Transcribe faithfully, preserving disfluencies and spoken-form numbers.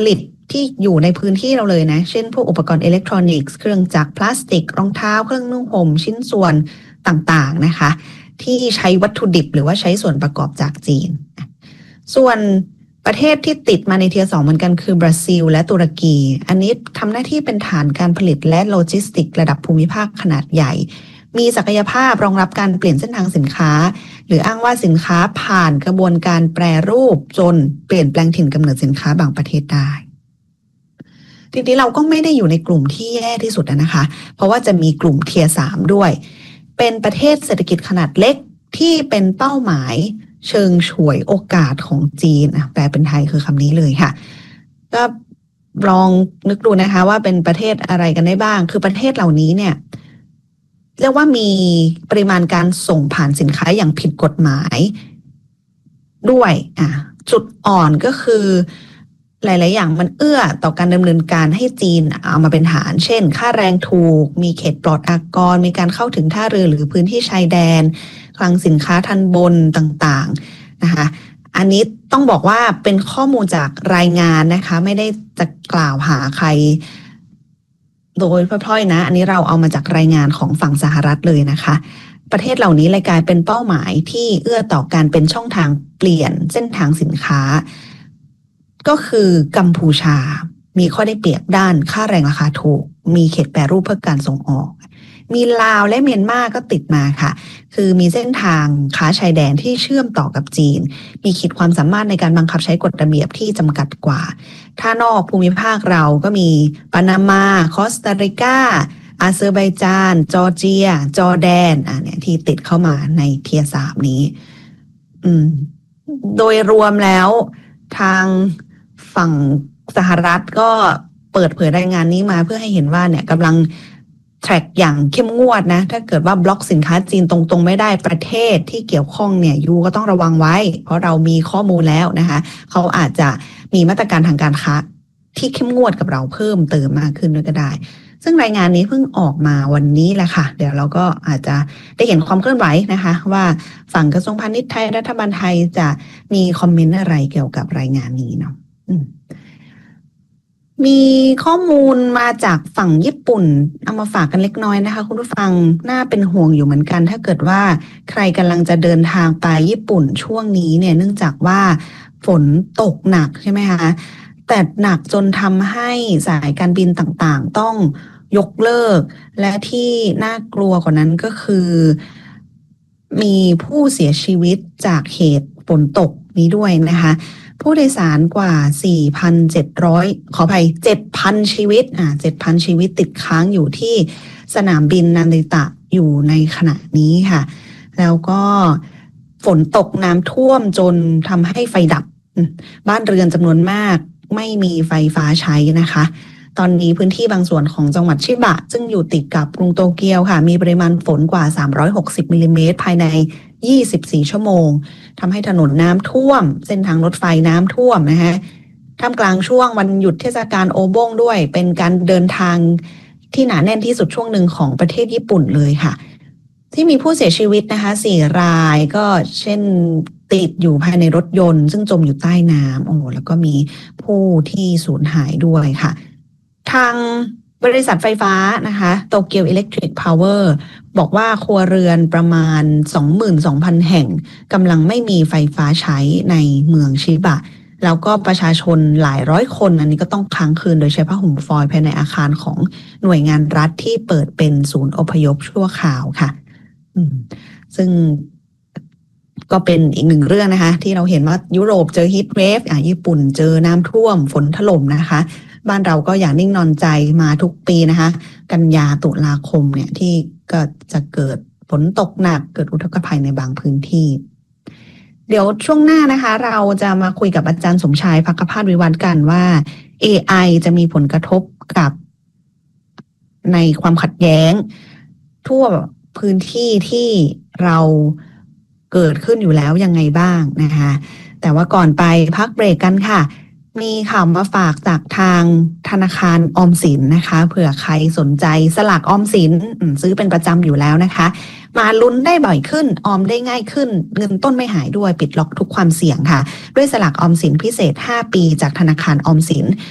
ลิตที่อยู่ในพื้นที่เราเลยนะเช่นพวกอุปกรณ์อิเล็กทรอนิกส์เครื่องจักรพลาสติกรองเท้าเครื่องนุ่งห่มชิ้นส่วนต่างๆนะคะที่ใช้วัตถุดิบหรือว่าใช้ส่วนประกอบจากจีนส่วนประเทศที่ติดมาในเทียร์สองเหมือนกันคือบราซิลและตุรกีอันนี้ทำหน้าที่เป็นฐานการผลิตและโลจิสติกระดับภูมิภาคขนาดใหญ่มีศักยภาพรองรับการเปลี่ยนเส้นทางสินค้าหรืออ้างว่าสินค้าผ่านกระบวนการแปรรูปจนเปลี่ยนแปลงถิ่นกำเนิดสินค้าบางประเทศได้ทีนี้เราก็ไม่ได้อยู่ในกลุ่มที่แย่ที่สุดนะคะเพราะว่าจะมีกลุ่มเทียร์สามด้วยเป็นประเทศเศรษฐกิจขนาดเล็กที่เป็นเป้าหมายเชิงฉวยโอกาสของจีนแปลเป็นไทยคือคำนี้เลยค่ะก็ลองนึกดูนะคะว่าเป็นประเทศอะไรกันได้บ้างคือประเทศเหล่านี้เนี่ยเรียกว่ามีปริมาณการส่งผ่านสินค้าอย่างผิดกฎหมายด้วยอ่ะจุดอ่อนก็คือหลายๆอย่างมันเอื้อต่อการดำเนินการให้จีนเอามาเป็นฐานเช่นค่าแรงถูกมีเขตปลอดอากรมีการเข้าถึงท่าเรือหรือพื้นที่ชายแดนคลังสินค้าทันบนต่างๆนะคะอันนี้ต้องบอกว่าเป็นข้อมูลจากรายงานนะคะไม่ได้จะกล่าวหาใครโดยพล่อยๆนะอันนี้เราเอามาจากรายงานของฝั่งสหรัฐเลยนะคะประเทศเหล่านี้เลยกลายเป็นเป้าหมายที่เอื้อต่อการเป็นช่องทางเปลี่ยนเส้นทางสินค้าก็คือกัมพูชามีข้อได้เปรียบด้านค่าแรงราคาถูกมีเขตแปรรูปเพื่อการส่งออกมีลาวและเมียนมาก็ติดมาค่ะคือมีเส้นทางค้าชายแดนที่เชื่อมต่อกับจีนมีขีดความสามารถในการบังคับใช้กฎระเบียบที่จำกัดกว่าถ้านอกภูมิภาคเราก็มีปานามาคอสตาริกาอาเซอร์ไบจานจอร์เจียจอร์แดนอ่ะเนี่ยที่ติดเข้ามาในเทียร์สามนี้อืมโดยรวมแล้วทางฝั่งสหรัฐก็เปิดเผยรายงานนี้มาเพื่อให้เห็นว่าเนี่ยกำลังแทร็กอย่างเข้มงวดนะถ้าเกิดว่าบล็อกสินค้าจีนตรงๆไม่ได้ประเทศที่เกี่ยวข้องเนี่ยยูก็ต้องระวังไว้เพราะเรามีข้อมูลแล้วนะคะเขาอาจจะมีมาตรการทางการค้าที่เข้มงวดกับเราเพิ่มเติมมากขึ้นด้วยก็ได้ซึ่งรายงานนี้เพิ่งออกมาวันนี้แหละค่ะเดี๋ยวเราก็อาจจะได้เห็นความเคลื่อนไหวนะคะว่าฝั่งกระทรวงพาณิชย์ไทยรัฐบาลไทยจะมีคอมเมนต์อะไรเกี่ยวกับรายงานนี้เนาะมีข้อมูลมาจากฝั่งญี่ปุ่นเอามาฝากกันเล็กน้อยนะคะคุณผู้ฟังน่าเป็นห่วงอยู่เหมือนกันถ้าเกิดว่าใครกำลังจะเดินทางไปญี่ปุ่นช่วงนี้เนี่ยเนื่องจากว่าฝนตกหนักใช่ไหมคะแต่หนักจนทำให้สายการบินต่างๆต้องยกเลิกและที่น่ากลัวกว่านั้นก็คือมีผู้เสียชีวิตจากเหตุฝนตกนี้ด้วยนะคะผู้โดยสารกว่า สี่พันเจ็ดร้อย ขออภัย เจ็ดพัน ชีวิตอ่า เจ็ดพัน ชีวิตติดค้างอยู่ที่สนามบินนาริตะอยู่ในขณะนี้ค่ะแล้วก็ฝนตกน้ำท่วมจนทำให้ไฟดับบ้านเรือนจำนวนมากไม่มีไฟฟ้าใช้นะคะตอนนี้พื้นที่บางส่วนของจังหวัดชิบะซึ่งอยู่ติดกับกรุงโตเกียวค่ะมีปริมาณฝนกว่าสามร้อยหกสิบมิลลิเมตรภายในยี่สิบสี่ชั่วโมงทำให้ถนนน้ำท่วมเส้นทางรถไฟน้ำท่วมนะคะท่ามกลางช่วงวันหยุดเทศกาลโอบงด้วยเป็นการเดินทางที่หนาแน่นที่สุดช่วงหนึ่งของประเทศญี่ปุ่นเลยค่ะที่มีผู้เสียชีวิตนะคะสี่รายก็เช่นติดอยู่ภายในรถยนต์ซึ่งจมอยู่ใต้น้ำโอ้แล้วก็มีผู้ที่สูญหายด้วยค่ะทางบริษัทไฟฟ้านะคะโตเกียวอิเล็กทริกพาวเวอร์บอกว่าครัวเรือนประมาณ สองหมื่นสองพัน แห่งกำลังไม่มีไฟฟ้าใช้ในเมืองชิบะแล้วก็ประชาชนหลายร้อยคนอันนี้ก็ต้องค้างคืนโดยใช้ผ้าห่มฟอยล์ภายในอาคารของหน่วยงานรัฐที่เปิดเป็นศูนย์อพยพชั่วคราวค่ะซึ่งก็เป็นอีกหนึ่งเรื่องนะคะที่เราเห็นว่ายุโรปเจอฮีทเวฟอ่ะญี่ปุ่นเจอน้ำท่วมฝนถล่มนะคะบ้านเราก็อย่านิ่งนอนใจมาทุกปีนะคะกันยาตุลาคมเนี่ยที่ก็จะเกิดฝนตกหนักเกิดอุทกภัยในบางพื้นที่เดี๋ยวช่วงหน้านะคะเราจะมาคุยกับอาจารย์สมชายภักพาสวิวัฒน์กันว่า เอ ไอ จะมีผลกระทบกับในความขัดแย้งทั่วพื้นที่ที่เราเกิดขึ้นอยู่แล้วยังไงบ้างนะคะแต่ว่าก่อนไปพักเบรกกันค่ะมีข่าวมาฝากจากทางธนาคารออมสินนะคะเผื่อใครสนใจสลากออมสินซื้อเป็นประจำอยู่แล้วนะคะมาลุ้นได้บ่อยขึ้นออมได้ง่ายขึ้นเงินต้นไม่หายด้วยปิดล็อกทุกความเสี่ยงค่ะด้วยสลากออมสินพิเศษห้าปีจากธนาคารออมสิน